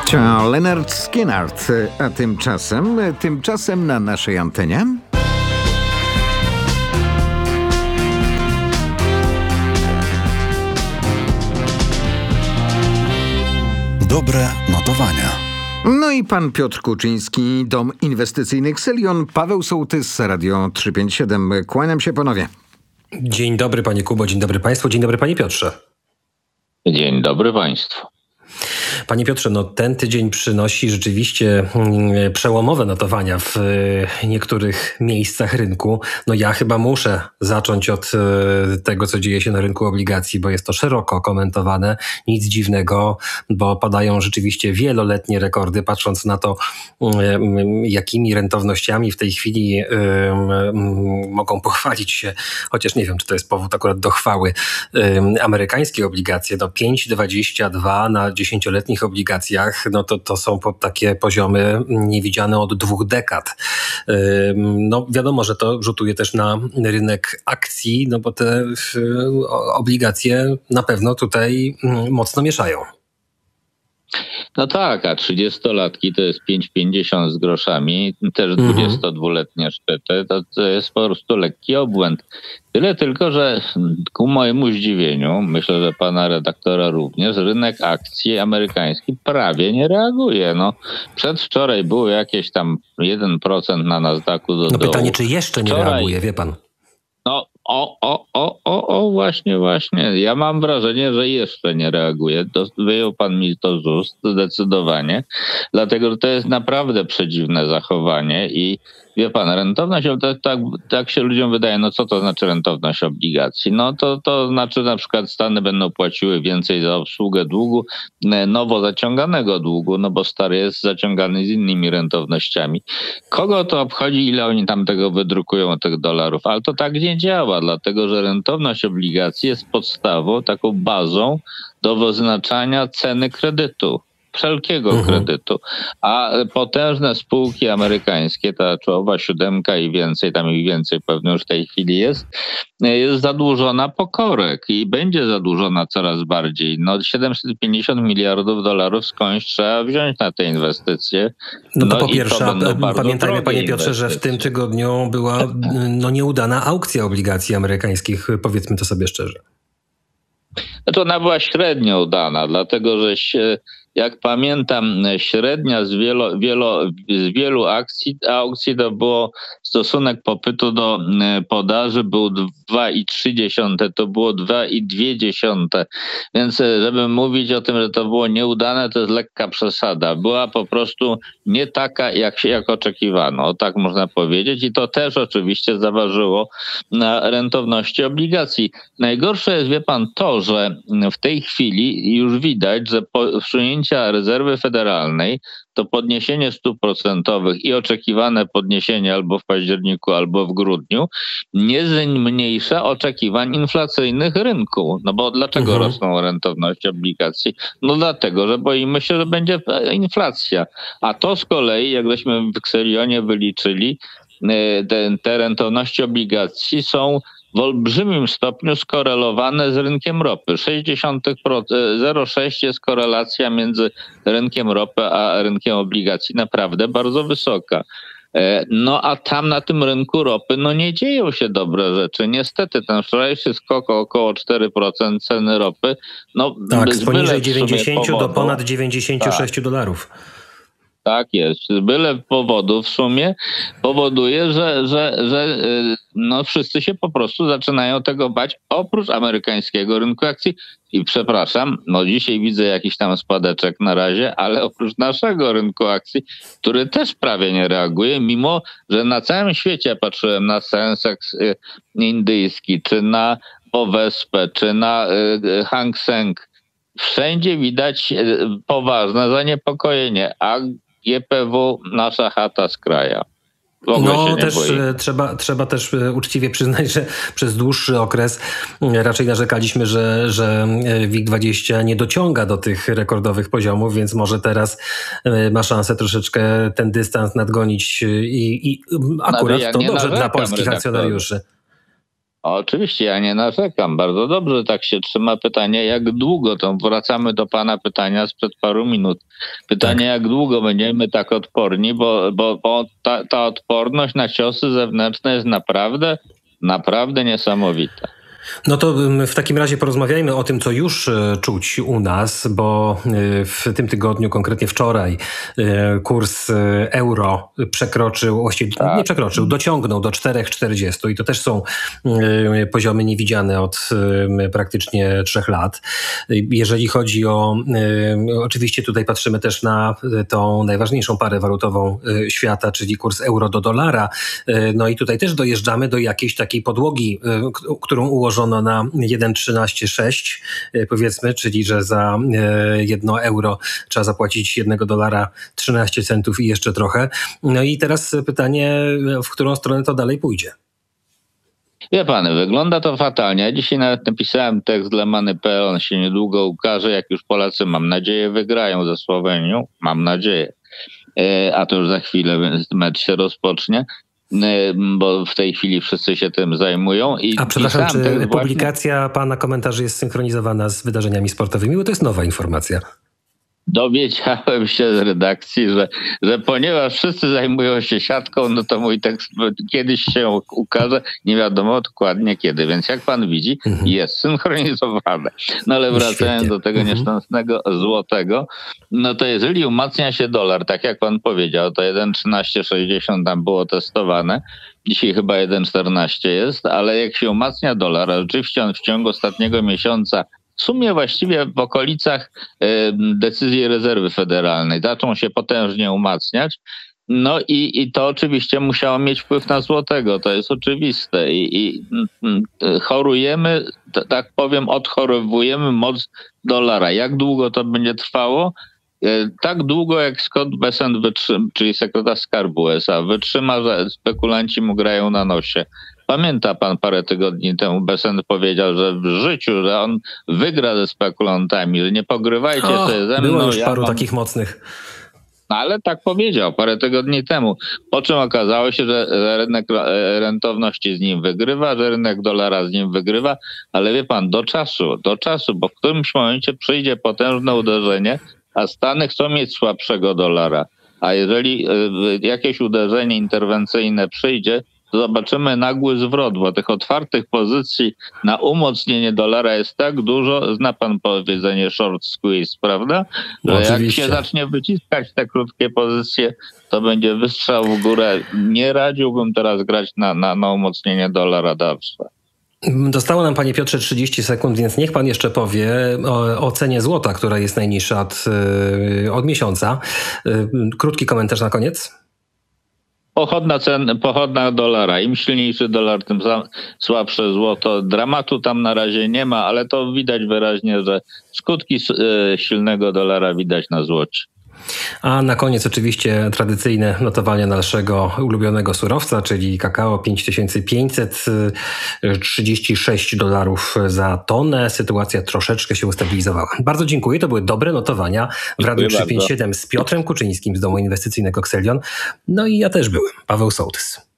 To Lynyrd Skynyrd, a tymczasem na naszej antenie... Dobre notowania. No i pan Piotr Kuczyński, Dom Inwestycyjny Xelion, Paweł Sołtys, Radio 357. Kłaniam się ponownie. Dzień dobry panie Kubo, dzień dobry państwu, dzień dobry panie Piotrze. Dzień dobry państwu. Panie Piotrze, ten tydzień przynosi rzeczywiście przełomowe notowania w niektórych miejscach rynku. Ja chyba muszę zacząć od tego, co dzieje się na rynku obligacji, bo jest to szeroko komentowane. Nic dziwnego, bo padają rzeczywiście wieloletnie rekordy, patrząc na to, jakimi rentownościami w tej chwili mogą pochwalić się, chociaż nie wiem, czy to jest powód akurat do chwały, amerykańskie obligacje. 5,22 na 10-letnich obligacjach, to są takie poziomy niewidziane od 2 dekad. Wiadomo, że to rzutuje też na rynek akcji, bo te obligacje na pewno tutaj mocno mieszają. No tak, a 30-latki to jest 5,50 z groszami, też 22-letnie szczyty, to jest po prostu lekki obłęd. Tyle tylko, że ku mojemu zdziwieniu, myślę, że pana redaktora również, rynek akcji amerykański prawie nie reaguje. Przedwczoraj było jakieś tam 1% na Nasdaqu do dołu. Pytanie, czy jeszcze nie reaguje, wie pan? Właśnie. Ja mam wrażenie, że jeszcze nie reaguje. Wyjął pan mi to z ust, zdecydowanie. Dlatego, że to jest naprawdę przedziwne zachowanie i wie pan, rentowność, tak się ludziom wydaje, co to znaczy rentowność obligacji? To znaczy na przykład Stany będą płaciły więcej za obsługę długu, nowo zaciąganego długu, bo stary jest zaciągany z innymi rentownościami. Kogo to obchodzi, ile oni tam tego wydrukują, tych dolarów? Ale to tak nie działa, dlatego że rentowność obligacji jest podstawą, taką bazą do wyznaczania ceny kredytu. Wszelkiego kredytu. A potężne spółki amerykańskie, ta czołowa 7 i więcej, tam ich więcej pewnie już w tej chwili jest zadłużona po korek i będzie zadłużona coraz bardziej. 750 miliardów dolarów skądś trzeba wziąć na te inwestycje. Po pierwsze, pamiętajmy panie Piotrze, że w tym tygodniu była nieudana aukcja obligacji amerykańskich, powiedzmy to sobie szczerze. Ona była średnio udana, dlatego że jak pamiętam, średnia z wielu aukcji to było stosunek popytu do podaży był 2,3, to było 2,2. Więc żeby mówić o tym, że to było nieudane, to jest lekka przesada. Była po prostu nie taka, jak oczekiwano, tak można powiedzieć. I to też oczywiście zaważyło na rentowności obligacji. Najgorsze jest, wie pan, to, że w tej chwili już widać, że posunięcia rezerwy federalnej, to podniesienie stóp procentowych i oczekiwane podniesienie albo w październiku, albo w grudniu nie zmniejsza oczekiwań inflacyjnych rynku. Bo dlaczego rosną rentowności obligacji? Dlatego, że boimy się, że będzie inflacja. A to z kolei, jak żeśmy w Xelionie wyliczyli, te rentowności obligacji są w olbrzymim stopniu skorelowane z rynkiem ropy. 0,6 jest korelacja między rynkiem ropy a rynkiem obligacji naprawdę bardzo wysoka. A tam na tym rynku ropy nie dzieją się dobre rzeczy. Niestety ten wczorajszy skok o około 4% ceny ropy. Z poniżej 90 do ponad 96 dolarów. Tak jest. Z byle powodu w sumie powoduje, że wszyscy się po prostu zaczynają tego bać, oprócz amerykańskiego rynku akcji. I przepraszam, dzisiaj widzę jakiś tam spadeczek na razie, ale oprócz naszego rynku akcji, który też prawie nie reaguje, mimo że na całym świecie patrzyłem na Sensex indyjski, czy na Bovespę, czy na Hang Seng, wszędzie widać poważne zaniepokojenie, a GPW nasza chata z kraja. Trzeba też uczciwie przyznać, że przez dłuższy okres raczej narzekaliśmy, że WIG20 nie dociąga do tych rekordowych poziomów, więc może teraz ma szansę troszeczkę ten dystans nadgonić i akurat to dobrze dla polskich akcjonariuszy. Oczywiście, ja nie narzekam. Bardzo dobrze tak się trzyma. Pytanie, jak długo? To wracamy do pana pytania sprzed paru minut. Pytanie, jak długo będziemy tak odporni, bo ta odporność na ciosy zewnętrzne jest naprawdę niesamowita. No to w takim razie porozmawiajmy o tym, co już czuć u nas, bo w tym tygodniu, konkretnie wczoraj, kurs euro przekroczył, właściwie nie przekroczył, dociągnął do 4,40 i to też są poziomy niewidziane od praktycznie 3 lat. Jeżeli chodzi o, oczywiście tutaj patrzymy też na tą najważniejszą parę walutową świata, czyli kurs euro do dolara, no i tutaj też dojeżdżamy do jakiejś takiej podłogi, którą ułożono na 1,13,6 powiedzmy, czyli że za 1 euro trzeba zapłacić $1 13 centów i jeszcze trochę. No i teraz pytanie, w którą stronę to dalej pójdzie? Wie pan, wygląda to fatalnie. Ja dzisiaj nawet napisałem tekst dla Many.pl, on się niedługo ukaże, jak już Polacy, mam nadzieję, wygrają ze Słowenią. Mam nadzieję. A to już za chwilę mecz się rozpocznie, bo w tej chwili wszyscy się tym zajmują. A przepraszam, czy publikacja pana komentarzy jest synchronizowana z wydarzeniami sportowymi? Bo to jest nowa informacja. Dowiedziałem się z redakcji, że ponieważ wszyscy zajmują się siatką, no to mój tekst kiedyś się ukaże, nie wiadomo dokładnie kiedy, więc jak pan widzi, jest synchronizowane. No ale wracając do tego nieszczęsnego złotego, no to jeżeli umacnia się dolar, tak jak pan powiedział, to 1,1360 tam było testowane, dzisiaj chyba 1,14 jest, ale jak się umacnia dolar, a rzeczywiście on w ciągu ostatniego miesiąca w sumie właściwie w okolicach decyzji rezerwy federalnej zaczął się potężnie umacniać. No i to oczywiście musiało mieć wpływ na złotego, to jest oczywiste. I chorujemy, tak powiem, odchorowujemy moc dolara. Jak długo to będzie trwało? Tak długo jak Scott Bessent, czyli sekretarz skarbu USA, wytrzyma, że spekulanci mu grają na nosie. Pamięta pan, parę tygodni temu Bessent powiedział, że w życiu, że on wygra ze spekulantami, że nie pogrywajcie sobie ze mną. Było już paru takich mocnych. Ale tak powiedział parę tygodni temu. Po czym okazało się, że rynek rentowności z nim wygrywa, że rynek dolara z nim wygrywa, ale wie pan, do czasu, bo w którymś momencie przyjdzie potężne uderzenie, a Stany chcą mieć słabszego dolara. A jeżeli jakieś uderzenie interwencyjne przyjdzie, to zobaczymy nagły zwrot, bo tych otwartych pozycji na umocnienie dolara jest tak dużo, zna pan powiedzenie short squeeze, prawda? Że jak się zacznie wyciskać te krótkie pozycje, to będzie wystrzał w górę. Nie radziłbym teraz grać na umocnienie dolara dawstwa. Dostało nam, panie Piotrze, 30 sekund, więc niech pan jeszcze powie o cenie złota, która jest najniższa od miesiąca. Krótki komentarz na koniec. Pochodna dolara. Im silniejszy dolar, tym słabsze złoto. Dramatu tam na razie nie ma, ale to widać wyraźnie, że skutki silnego dolara widać na złocie. A na koniec oczywiście tradycyjne notowania naszego ulubionego surowca, czyli kakao, $5,536 za tonę. Sytuacja troszeczkę się ustabilizowała. Bardzo dziękuję. To były dobre notowania w Radiu 357 z Piotrem Kuczyńskim z Domu Inwestycyjnego Xelion. No i ja też byłem, Paweł Sołtys.